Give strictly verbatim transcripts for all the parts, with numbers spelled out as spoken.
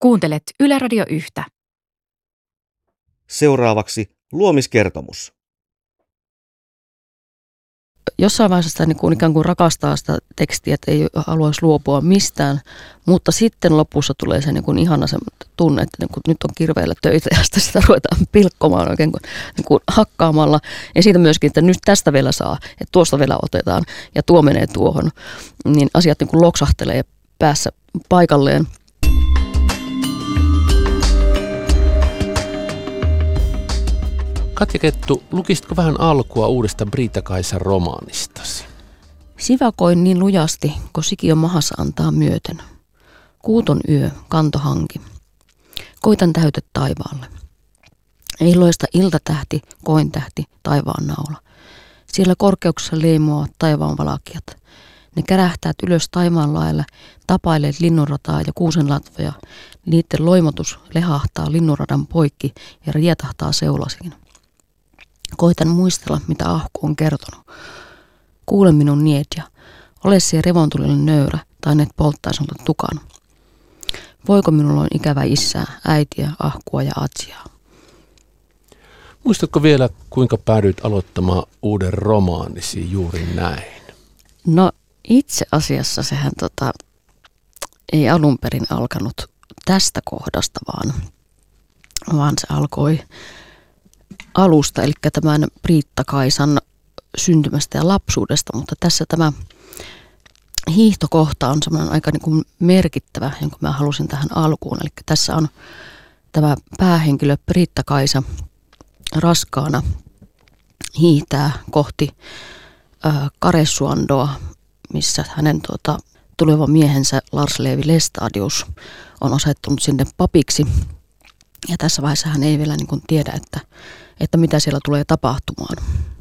Kuuntelet Yle Radio Yhtä. Seuraavaksi luomiskertomus. Jossain vaiheessa sitä niin kuin ikään kuin rakastaa sitä tekstiä, että ei haluaisi luopua mistään, mutta sitten lopussa tulee se niin kuin ihana se tunne, että niin kuin nyt on kirveellä töitä ja sitten sitä ruvetaan pilkkomaan oikein kuin, niin kuin hakkaamalla. Ja siitä myöskin, että nyt tästä vielä saa, että tuosta vielä otetaan ja tuo menee tuohon, niin asiat niin kuin loksahtelee päässä paikalleen. Katja Kettu, lukisitko vähän alkua uudesta Britta-Kaisan romaanistasi? Sivakoin niin lujasti, kun sikiö mahassa antaa myöten. Kuuton yö, kantohanki. Koitan täyte taivaalle. Ei loista iltatähti, kointähti, taivaan naula. Siellä korkeuksessa leimuavat taivaan valakijat. Ne kärähtäät ylös taivaan laella, tapaileet linnunrataa ja kuusenlatvoja. Niiden loimotus lehahtaa linnunradan poikki ja rietahtaa seulasiin. Koitan muistella, mitä Ahku on kertonut. Kuule minun Niedja, ole se revontulille nöyrä tai net polttaa sinulta tukan. Voiko minulla on ikävä isää, äitiä, Ahkua ja Atsiaa? Muistatko vielä, kuinka päädyit aloittamaan uuden romaanisi juuri näin? No itse asiassa sehän tota, ei alun perin alkanut tästä kohdasta, vaan, vaan se alkoi alusta, eli tämän Britta-Kaisan syntymästä ja lapsuudesta, mutta tässä tämä hiihtokohta on semmoinen aika niin kuin merkittävä, jonka mä halusin tähän alkuun. Eli tässä on tämä päähenkilö Britta-Kaisa raskaana hiihtää kohti äh, Karesuandoa, missä hänen tuota, tuleva miehensä Lars Levi Lestadius on asettunut sinne papiksi. Ja tässä vaiheessa hän ei vielä niin kuin tiedä, että, että mitä siellä tulee tapahtumaan.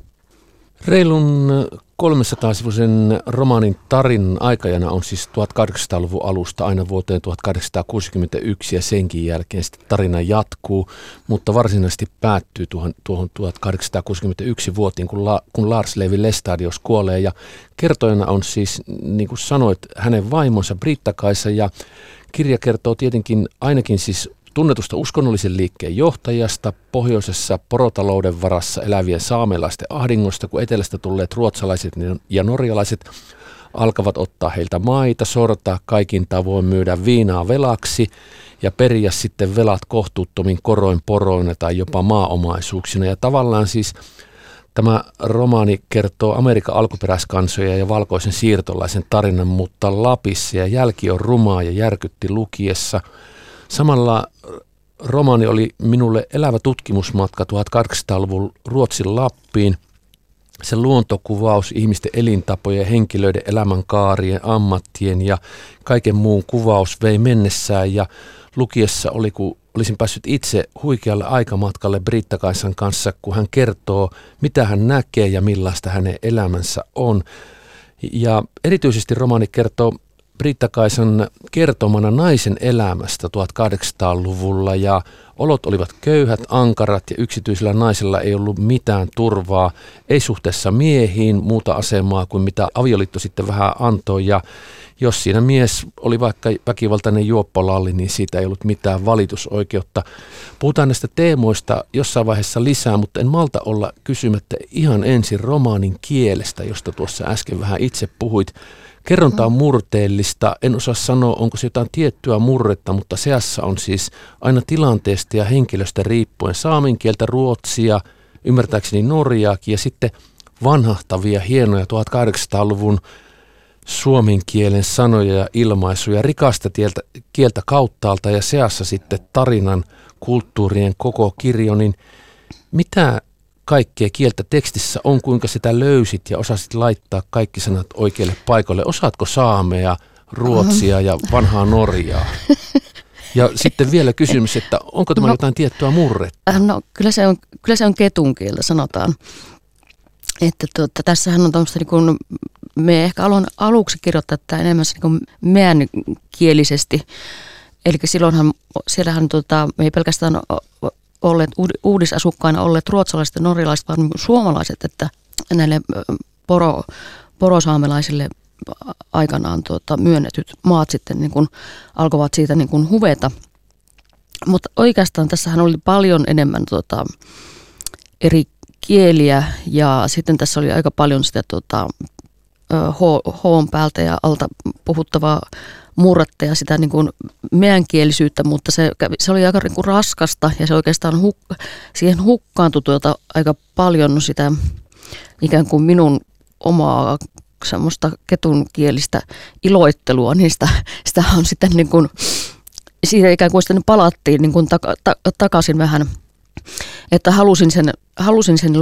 Reilun kolmesataasivuisen romaanin tarinan aikajana on siis tuhatkahdeksansataaluvun alusta aina vuoteen tuhatkahdeksansataakuusikymmentäyksi ja senkin jälkeen sitten tarina jatkuu, mutta varsinaisesti päättyy tuohon, tuohon tuhatkahdeksansataakuusikymmentäyksi vuotiin, kun, La, kun Lars Levi Lestadius kuolee. Ja kertojana on siis, niin kuin sanoit, hänen vaimonsa Britta-Kaisa, ja kirja kertoo tietenkin ainakin siis tunnetusta uskonnollisen liikkeen johtajasta, pohjoisessa porotalouden varassa elävien saamelaisten ahdingosta, kun etelästä tulleet ruotsalaiset ja norjalaiset alkavat ottaa heiltä maita, sortaa kaikin tavoin, myydä viinaa velaksi ja periä sitten velat kohtuuttomin koroin poroina tai jopa maaomaisuuksina. Ja tavallaan siis tämä romaani kertoo Amerikan alkuperäiskansoja ja valkoisen siirtolaisen tarinan, mutta Lapissa, ja jälki on rumaa ja järkytti lukiessa. Samalla romaani oli minulle elävä tutkimusmatka tuhatkahdeksansataaluvun Ruotsin Lappiin. Se luontokuvaus, ihmisten elintapojen, henkilöiden elämänkaarien, ammattien ja kaiken muun kuvaus vei mennessään, ja lukiessa oli, kun olisin päässyt itse huikealle aikamatkalle Britta-Kaisan kanssa, kun hän kertoo, mitä hän näkee ja millaista hänen elämänsä on. Ja erityisesti romaani kertoo Britta-Kaisan kertomana naisen elämästä tuhatkahdeksansataaluvulla, ja olot olivat köyhät, ankarat, ja yksityisellä naisella ei ollut mitään turvaa, ei suhteessa miehiin muuta asemaa kuin mitä avioliitto sitten vähän antoi, ja jos siinä mies oli vaikka väkivaltainen juoppolalli, niin siitä ei ollut mitään valitusoikeutta. Puhutaan näistä teemoista jossain vaiheessa lisää, mutta en malta olla kysymättä ihan ensin romaanin kielestä, josta tuossa äsken vähän itse puhuit. Kerronta on murteellista, en osaa sanoa, onko se jotain tiettyä murretta, mutta seassa on siis aina tilanteesta ja henkilöstä riippuen saamen kieltä, ruotsia, ymmärtääkseni norjaakin, ja sitten vanhahtavia, hienoja tuhatkahdeksansataaluvun suomen kielen sanoja ja ilmaisuja, rikasta tieltä, kieltä kauttaalta, ja seassa sitten tarinan, kulttuurien koko kirjo. Niin mitä kaikkea kieltä tekstissä on, kuinka sitä löysit ja osasit laittaa kaikki sanat oikealle paikalle? Osaatko saamea, ruotsia ja vanhaa Norjaa? Ja sitten vielä kysymys, että onko tämä no, jotain tiettyä murretta? No kyllä se on, kyllä se on ketun kieltä, sanotaan. Että tuota, tässähän on tämmöistä, niin kuin, me ehkä aloin aluksi kirjoittaa tätä enemmän niin meänkielisesti. Eli silloinhan, siellähän tuota, me ei pelkästään olleet uudisasukkaina olleet ruotsalaiset ja norjalaiset, vaan suomalaiset, että näille poro, porosaamelaisille aikanaan tuota, myönnetyt maat sitten niin kuin alkoivat siitä niin kuin huveta. Mutta oikeastaan tässähän oli paljon enemmän tota, eri kieliä ja sitten tässä oli aika paljon sitä tota, H päältä ja alta puhuttavaa murretta ja sitä niin kuin meänkielisyyttä, mutta se, se oli aika niin kuin raskasta ja se oikeastaan huk, siihen hukkaantui tuota aika paljon sitä ikään kuin minun omaa semmoista ketunkielistä iloittelua, niin sitä, sitä on sitten niin kuin, siitä ikään kuin sitten palattiin niin kuin taka, ta, takaisin vähän, että halusin sen, halusin sen